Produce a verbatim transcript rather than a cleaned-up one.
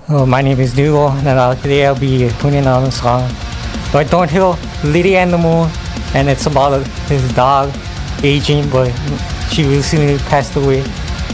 Oh, my name is Duo, and uh, today I'll be putting on a song by Thornhill, Lady and the Moon, and it's about his dog aging, but she recently passed away.